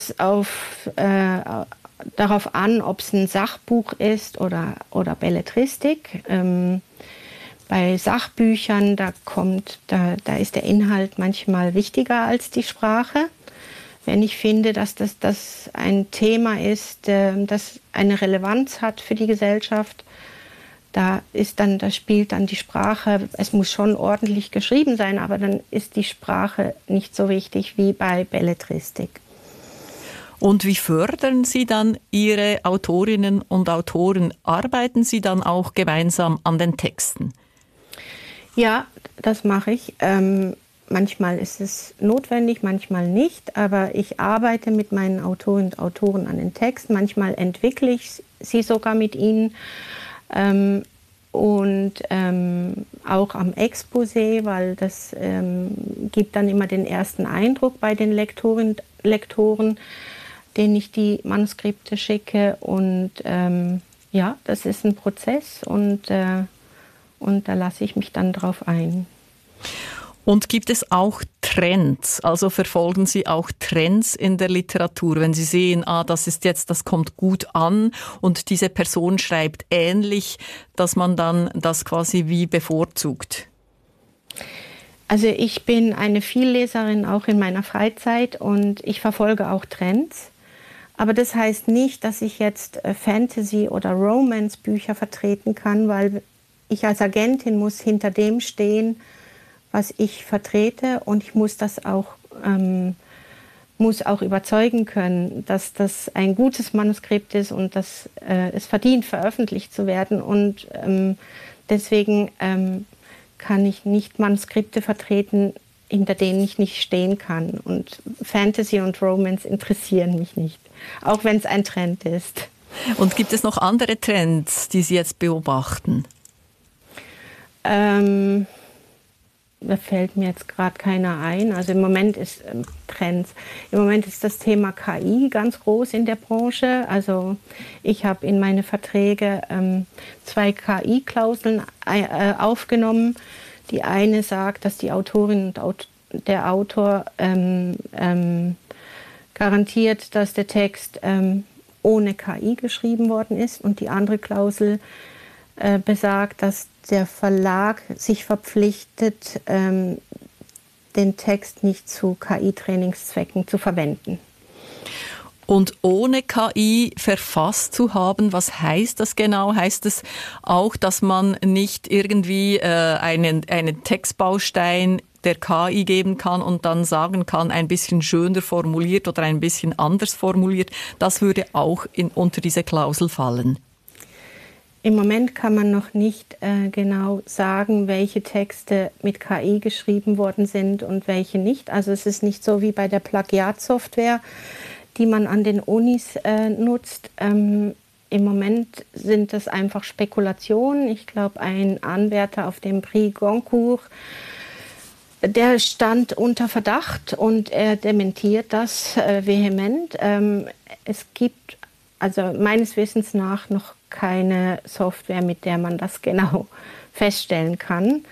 darauf an, ob es ein Sachbuch ist oder Belletristik. Bei Sachbüchern, da ist der Inhalt manchmal wichtiger als die Sprache. Wenn ich finde, dass das ein Thema ist, das eine Relevanz hat für die Gesellschaft, da spielt dann die Sprache, es muss schon ordentlich geschrieben sein, aber dann ist die Sprache nicht so wichtig wie bei Belletristik. Und wie fördern Sie dann Ihre Autorinnen und Autoren? Arbeiten Sie dann auch gemeinsam an den Texten? Ja, das mache ich. Manchmal ist es notwendig, manchmal nicht. Aber ich arbeite mit meinen Autorinnen und Autoren an den Texten. Manchmal entwickle ich sie sogar mit ihnen. Auch am Exposé, weil das gibt dann immer den ersten Eindruck bei den Lektoren, denen ich die Manuskripte schicke. Und das ist ein Prozess und da lasse ich mich dann drauf ein. Und gibt es auch Trends? Also verfolgen Sie auch Trends in der Literatur, wenn Sie sehen, das kommt gut an und diese Person schreibt ähnlich, dass man dann das quasi wie bevorzugt? Also ich bin eine Vielleserin auch in meiner Freizeit und ich verfolge auch Trends. Aber das heißt nicht, dass ich jetzt Fantasy- oder Romance-Bücher vertreten kann, weil ich als Agentin muss hinter dem stehen, was ich vertrete, und ich muss das auch überzeugen können, dass das ein gutes Manuskript ist und dass es verdient, veröffentlicht zu werden. Und deswegen kann ich nicht Manuskripte vertreten, hinter denen ich nicht stehen kann. Und Fantasy und Romance interessieren mich nicht, auch wenn es ein Trend ist. Und gibt es noch andere Trends, die Sie jetzt beobachten? Da fällt mir jetzt gerade keiner ein. Also im Moment ist das Thema KI ganz groß in der Branche. Also ich habe in meine Verträge 2 KI-Klauseln aufgenommen. Die eine sagt, dass die Autorin und der Autor garantiert, dass der Text ohne KI geschrieben worden ist. Und die andere Klausel besagt, dass der Verlag sich verpflichtet, den Text nicht zu KI-Trainingszwecken zu verwenden. Und ohne KI verfasst zu haben, was heißt das genau? Heißt es auch, dass man nicht irgendwie einen Textbaustein der KI geben kann und dann sagen kann, ein bisschen schöner formuliert oder ein bisschen anders formuliert? Das würde auch unter diese Klausel fallen. Im Moment kann man noch nicht genau sagen, welche Texte mit KI geschrieben worden sind und welche nicht. Also es ist nicht so wie bei der Plagiatsoftware, die man an den Unis nutzt. Im Moment sind das einfach Spekulationen. Ich glaube, ein Anwärter auf dem Prix Goncourt, der stand unter Verdacht und er dementiert das vehement. Es gibt also meines Wissens nach noch keine Software, mit der man das genau feststellen kann.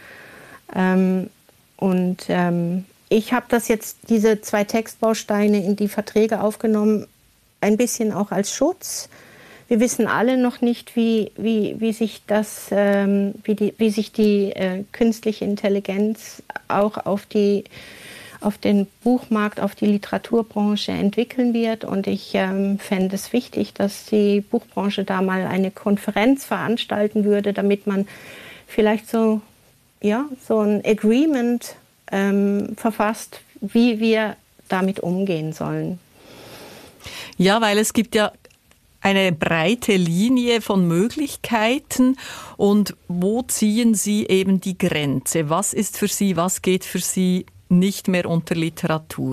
Ich habe diese 2 Textbausteine in die Verträge aufgenommen, ein bisschen auch als Schutz. Wir wissen alle noch nicht, wie sich die künstliche Intelligenz auch auf den Buchmarkt, auf die Literaturbranche entwickeln wird. Und ich fände es wichtig, dass die Buchbranche da mal eine Konferenz veranstalten würde, damit man vielleicht so ein Agreement verfasst, wie wir damit umgehen sollen. Ja, weil es gibt ja eine breite Linie von Möglichkeiten. Und wo ziehen Sie eben die Grenze? Was ist für Sie, was geht für Sie nicht mehr unter Literatur?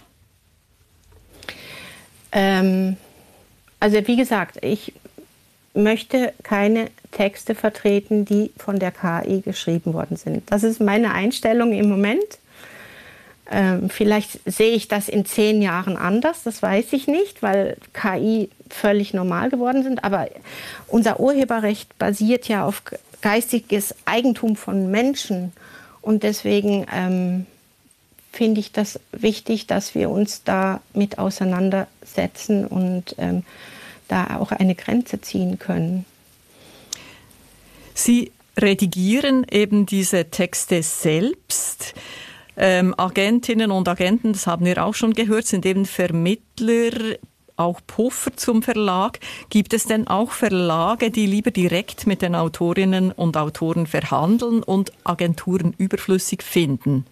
Also wie gesagt, ich möchte keine Texte vertreten, die von der KI geschrieben worden sind. Das ist meine Einstellung im Moment. Vielleicht sehe ich das in 10 Jahren anders, das weiß ich nicht, weil KI völlig normal geworden sind. Aber unser Urheberrecht basiert ja auf geistiges Eigentum von Menschen. Und deswegen finde ich das wichtig, dass wir uns da mit auseinandersetzen und da auch eine Grenze ziehen können. Sie redigieren eben diese Texte selbst. Agentinnen und Agenten, das haben wir auch schon gehört, sind eben Vermittler, auch Puffer zum Verlag. Gibt es denn auch Verlage, die lieber direkt mit den Autorinnen und Autoren verhandeln und Agenturen überflüssig finden?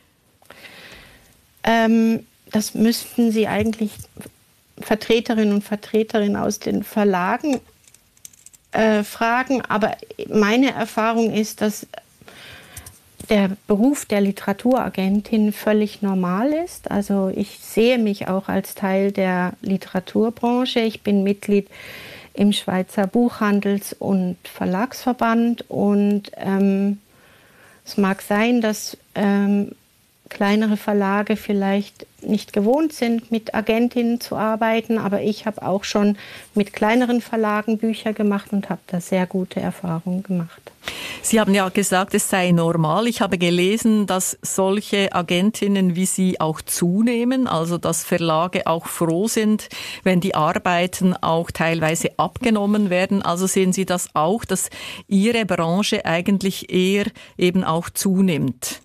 Das müssten Sie eigentlich Vertreterinnen und Vertreter aus den Verlagen fragen. Aber meine Erfahrung ist, dass der Beruf der Literaturagentin völlig normal ist. Also ich sehe mich auch als Teil der Literaturbranche. Ich bin Mitglied im Schweizer Buchhandels- und Verlagsverband und es mag sein, dass kleinere Verlage vielleicht nicht gewohnt sind, mit Agentinnen zu arbeiten, aber ich habe auch schon mit kleineren Verlagen Bücher gemacht und habe da sehr gute Erfahrungen gemacht. Sie haben ja gesagt, es sei normal. Ich habe gelesen, dass solche Agentinnen wie Sie auch zunehmen, also dass Verlage auch froh sind, wenn die Arbeiten auch teilweise abgenommen werden. Also sehen Sie das auch, dass Ihre Branche eigentlich eher eben auch zunimmt?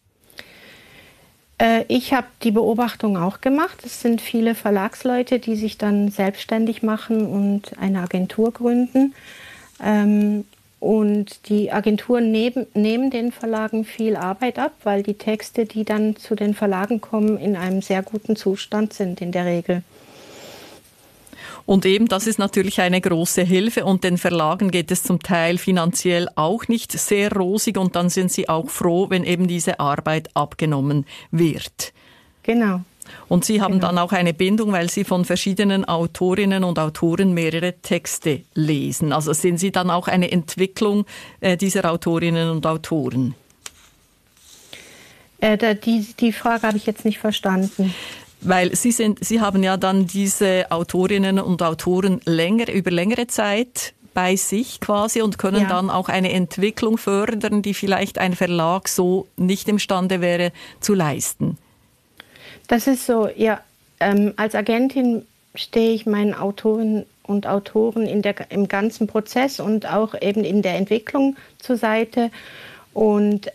Ich habe die Beobachtung auch gemacht. Es sind viele Verlagsleute, die sich dann selbstständig machen und eine Agentur gründen. Und die Agenturen nehmen den Verlagen viel Arbeit ab, weil die Texte, die dann zu den Verlagen kommen, in einem sehr guten Zustand sind in der Regel. Und eben, das ist natürlich eine große Hilfe und den Verlagen geht es zum Teil finanziell auch nicht sehr rosig und dann sind sie auch froh, wenn eben diese Arbeit abgenommen wird. Genau. Und Sie haben dann auch eine Bindung, weil Sie von verschiedenen Autorinnen und Autoren mehrere Texte lesen. Also sehen Sie dann auch eine Entwicklung dieser Autorinnen und Autoren? Die Frage habe ich jetzt nicht verstanden. Weil Sie haben ja dann diese Autorinnen und Autoren über längere Zeit bei sich quasi und können dann auch eine Entwicklung fördern, die vielleicht ein Verlag so nicht imstande wäre zu leisten. Das ist so, ja. Als Agentin stehe ich meinen Autorinnen und Autoren im ganzen Prozess und auch eben in der Entwicklung zur Seite und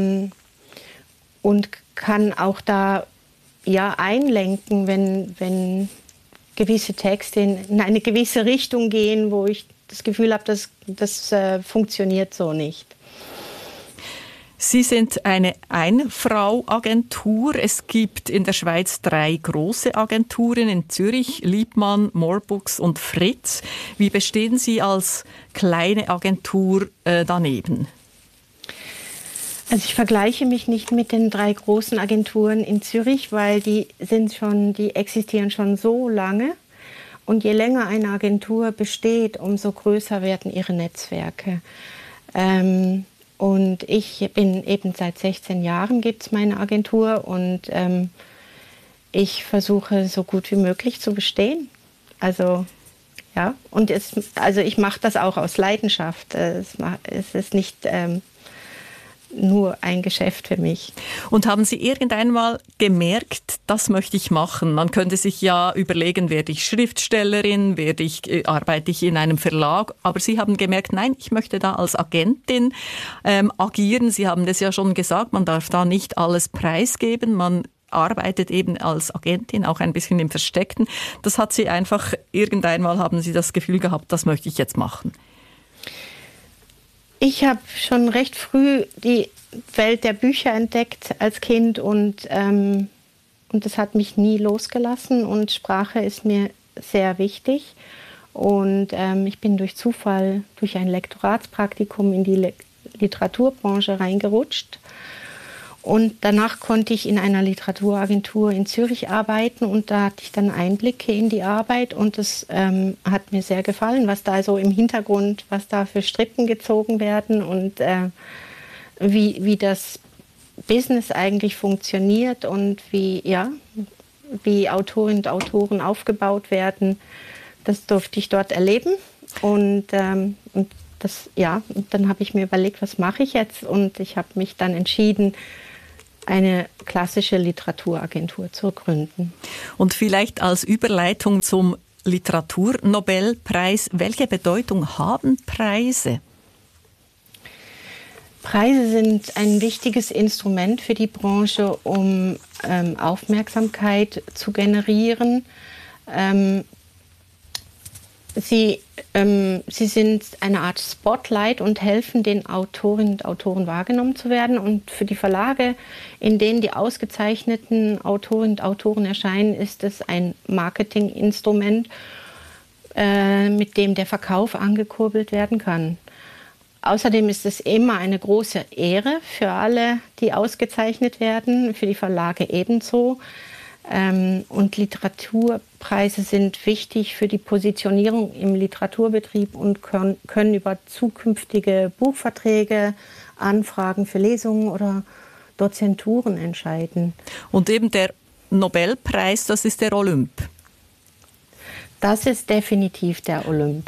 kann auch da einlenken, wenn gewisse Texte in eine gewisse Richtung gehen, wo ich das Gefühl habe, das funktioniert so nicht. Sie sind eine Ein-Frau-Agentur. Es gibt in der Schweiz 3 große Agenturen, in Zürich, Liebmann, Moorbooks und Fritz. Wie bestehen Sie als kleine Agentur daneben? Also ich vergleiche mich nicht mit den 3 großen Agenturen in Zürich, weil die existieren schon so lange. Und je länger eine Agentur besteht, umso größer werden ihre Netzwerke. Und ich bin eben seit 16 Jahren gibt es meine Agentur und ich versuche so gut wie möglich zu bestehen. Also ja, und ich mache das auch aus Leidenschaft. Es ist nicht nur ein Geschäft für mich. Und haben Sie irgendeinmal gemerkt, das möchte ich machen? Man könnte sich ja überlegen, werde ich Schriftstellerin, arbeite ich in einem Verlag? Aber Sie haben gemerkt, nein, ich möchte da als Agentin agieren. Sie haben das ja schon gesagt, man darf da nicht alles preisgeben. Man arbeitet eben als Agentin auch ein bisschen im Versteckten. Das hat Sie einfach, irgendeinmal haben Sie das Gefühl gehabt, das möchte ich jetzt machen. Ich habe schon recht früh die Welt der Bücher entdeckt als Kind und das hat mich nie losgelassen und Sprache ist mir sehr wichtig. Und ich bin durch Zufall, durch ein Lektoratspraktikum in die Literaturbranche reingerutscht. Und danach konnte ich in einer Literaturagentur in Zürich arbeiten und da hatte ich dann Einblicke in die Arbeit und das hat mir sehr gefallen, was da so im Hintergrund, was da für Strippen gezogen werden und wie das Business eigentlich funktioniert und wie Autorinnen und Autoren aufgebaut werden. Das durfte ich dort erleben und dann habe ich mir überlegt, was mache ich jetzt und ich habe mich dann entschieden, eine klassische Literaturagentur zu gründen. Und vielleicht als Überleitung zum Literaturnobelpreis, welche Bedeutung haben Preise? Preise sind ein wichtiges Instrument für die Branche, um Aufmerksamkeit zu generieren. Sie sind eine Art Spotlight und helfen den Autorinnen und Autoren wahrgenommen zu werden. Und für die Verlage, in denen die ausgezeichneten Autorinnen und Autoren erscheinen, ist es ein Marketinginstrument, mit dem der Verkauf angekurbelt werden kann. Außerdem ist es immer eine große Ehre für alle, die ausgezeichnet werden, für die Verlage ebenso. Und Literaturpreise sind wichtig für die Positionierung im Literaturbetrieb und können über zukünftige Buchverträge, Anfragen für Lesungen oder Dozenturen entscheiden. Und eben der Nobelpreis, das ist der Olymp. Das ist definitiv der Olymp.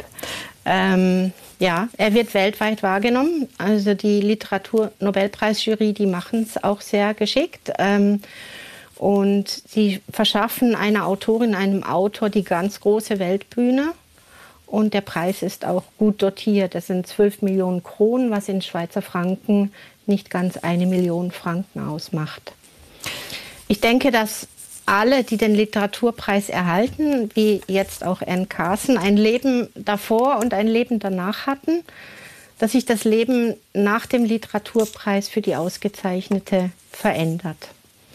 Ja, er wird weltweit wahrgenommen. Also die Literatur-Nobelpreisjury, die machen es auch sehr geschickt. Und sie verschaffen einer Autorin, einem Autor die ganz große Weltbühne. Und der Preis ist auch gut dotiert. Das sind 12 Millionen Kronen, was in Schweizer Franken nicht ganz 1 Million Franken ausmacht. Ich denke, dass alle, die den Literaturpreis erhalten, wie jetzt auch Anne Carson, ein Leben davor und ein Leben danach hatten, dass sich das Leben nach dem Literaturpreis für die Ausgezeichnete verändert.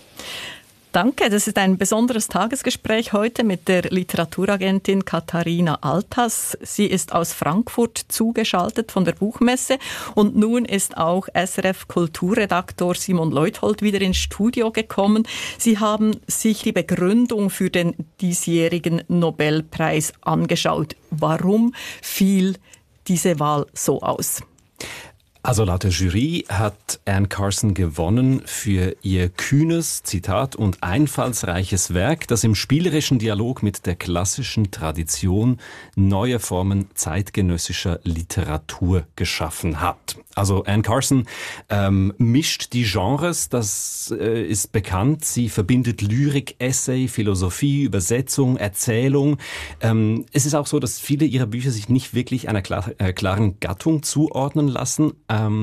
Danke, das ist ein besonderes Tagesgespräch heute mit der Literaturagentin Katharina Althass. Sie ist aus Frankfurt zugeschaltet von der Buchmesse und nun ist auch SRF-Kulturredaktor Simon Leuthold wieder ins Studio gekommen. Sie haben sich die Begründung für den diesjährigen Nobelpreis angeschaut. Warum fiel diese Wahl so aus? Also laut der Jury hat Anne Carson gewonnen für ihr kühnes, Zitat, und einfallsreiches Werk, das im spielerischen Dialog mit der klassischen Tradition neue Formen zeitgenössischer Literatur geschaffen hat. Also Anne Carson mischt die Genres, das ist bekannt. Sie verbindet Lyrik, Essay, Philosophie, Übersetzung, Erzählung. Es ist auch so, dass viele ihrer Bücher sich nicht wirklich einer klaren Gattung zuordnen lassen.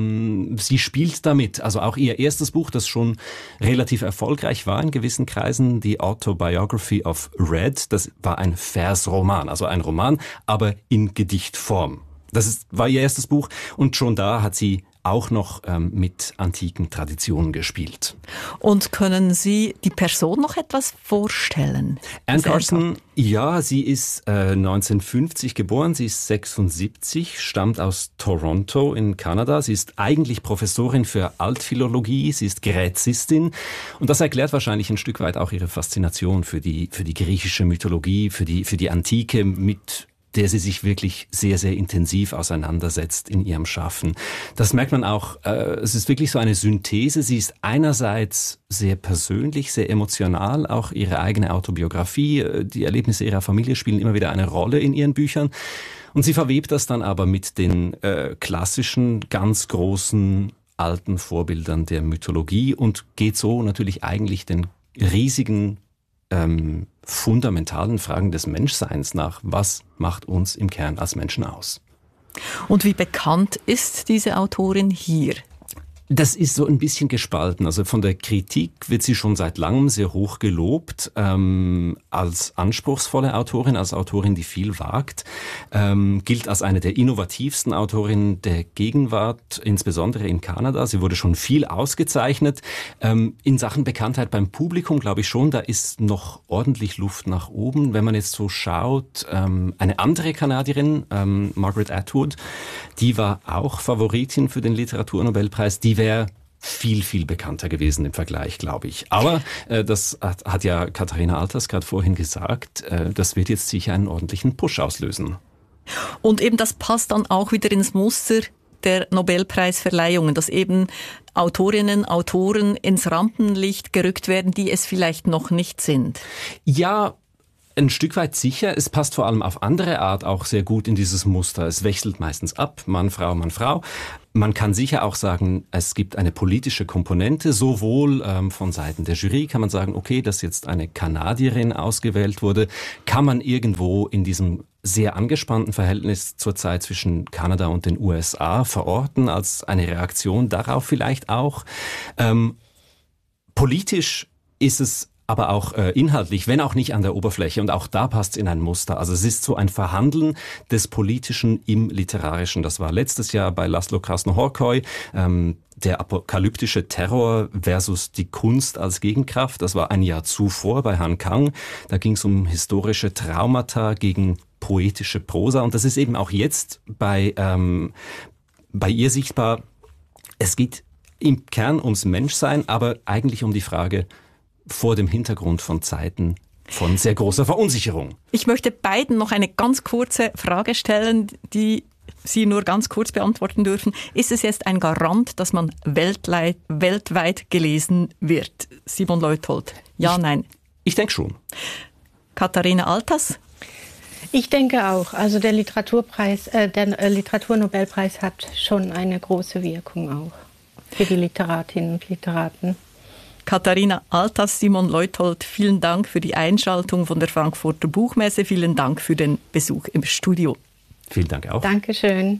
Sie spielt damit, also auch ihr erstes Buch, das schon relativ erfolgreich war in gewissen Kreisen, die Autobiography of Red, das war ein Versroman, also ein Roman, aber in Gedichtform. War ihr erstes Buch und schon da hat sie auch noch mit antiken Traditionen gespielt. Und können Sie die Person noch etwas vorstellen? Anne Carson, ja, sie ist 1950 geboren, sie ist 76, stammt aus Toronto in Kanada. Sie ist eigentlich Professorin für Altphilologie, sie ist Gräzistin und das erklärt wahrscheinlich ein Stück weit auch ihre Faszination für die griechische Mythologie, für die Antike, mit der sie sich wirklich sehr, sehr intensiv auseinandersetzt in ihrem Schaffen. Das merkt man auch, es ist wirklich so eine Synthese. Sie ist einerseits sehr persönlich, sehr emotional, auch ihre eigene Autobiografie, die Erlebnisse ihrer Familie spielen immer wieder eine Rolle in ihren Büchern. Und sie verwebt das dann aber mit den klassischen, ganz großen, alten Vorbildern der Mythologie und geht so natürlich eigentlich den riesigen fundamentalen Fragen des Menschseins nach. Was macht uns im Kern als Menschen aus? Und wie bekannt ist diese Autorin hier? Das ist so ein bisschen gespalten. Also von der Kritik wird sie schon seit langem sehr hoch gelobt, als anspruchsvolle Autorin, als Autorin, die viel wagt, gilt als eine der innovativsten Autorinnen der Gegenwart, insbesondere in Kanada. Sie wurde schon viel ausgezeichnet. In Sachen Bekanntheit beim Publikum glaube ich schon, da ist noch ordentlich Luft nach oben. Wenn man jetzt so schaut, eine andere Kanadierin, Margaret Atwood, die war auch Favoritin für den Literaturnobelpreis. Die wäre viel, viel bekannter gewesen im Vergleich, glaube ich. Aber das hat ja Katharina Althass gerade vorhin gesagt, das wird jetzt sicher einen ordentlichen Push auslösen. Und eben das passt dann auch wieder ins Muster der Nobelpreisverleihungen, dass eben Autorinnen, Autoren ins Rampenlicht gerückt werden, die es vielleicht noch nicht sind. Ja, Ein Stück weit sicher. Es passt vor allem auf andere Art auch sehr gut in dieses Muster. Es wechselt meistens ab, Mann, Frau, Mann, Frau. Man kann sicher auch sagen, es gibt eine politische Komponente. Sowohl von Seiten der Jury kann man sagen, okay, dass jetzt eine Kanadierin ausgewählt wurde, kann man irgendwo in diesem sehr angespannten Verhältnis zurzeit zwischen Kanada und den USA verorten, als eine Reaktion darauf vielleicht auch. Politisch ist es aber auch inhaltlich, wenn auch nicht an der Oberfläche. Und auch da passt es in ein Muster. Also es ist so ein Verhandeln des Politischen im Literarischen. Das war letztes Jahr bei Laszlo Krasno-Horkoy, der apokalyptische Terror versus die Kunst als Gegenkraft. Das war ein Jahr zuvor bei Han Kang. Da ging es um historische Traumata gegen poetische Prosa. Und das ist eben auch jetzt bei ihr sichtbar. Es geht im Kern ums Menschsein, aber eigentlich um die Frage, vor dem Hintergrund von Zeiten von sehr großer Verunsicherung. Ich möchte beiden noch eine ganz kurze Frage stellen, die Sie nur ganz kurz beantworten dürfen. Ist es jetzt ein Garant, dass man weltweit gelesen wird? Simon Leuthold. Ja, nein? Ich denke schon. Katharina Althaus? Ich denke auch. Also der Literaturnobelpreis hat schon eine große Wirkung auch für die Literatinnen und Literaten. Katharina Althaus, Simon Leuthold, vielen Dank für die Einschaltung von der Frankfurter Buchmesse. Vielen Dank für den Besuch im Studio. Vielen Dank auch. Dankeschön.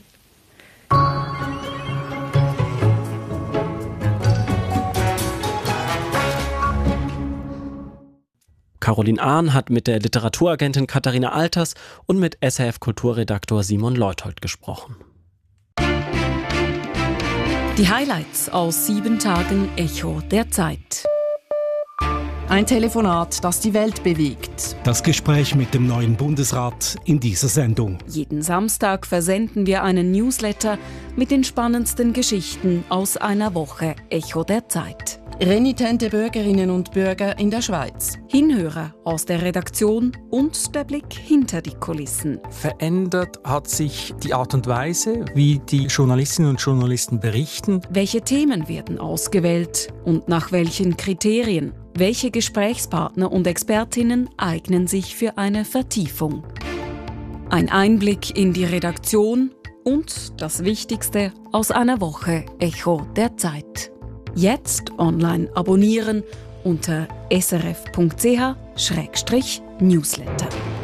Caroline Ahn hat mit der Literaturagentin Katharina Althaus und mit SRF-Kulturredaktor Simon Leuthold gesprochen. Die Highlights aus 7 Tagen Echo der Zeit. Ein Telefonat, das die Welt bewegt. Das Gespräch mit dem neuen Bundesrat in dieser Sendung. Jeden Samstag versenden wir einen Newsletter mit den spannendsten Geschichten aus einer Woche Echo der Zeit. Renitente Bürgerinnen und Bürger in der Schweiz. Hinhörer aus der Redaktion und der Blick hinter die Kulissen. Verändert hat sich die Art und Weise, wie die Journalistinnen und Journalisten berichten. Welche Themen werden ausgewählt und nach welchen Kriterien? Welche Gesprächspartner und Expertinnen eignen sich für eine Vertiefung? Ein Einblick in die Redaktion und das Wichtigste aus einer Woche Echo der Zeit. Jetzt online abonnieren unter srf.ch/newsletter.